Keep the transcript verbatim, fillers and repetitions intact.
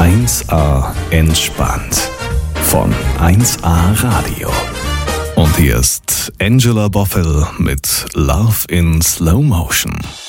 eins A entspannt von eins A Radio. Und hier ist Angela Boffel mit Love in Slow Motion.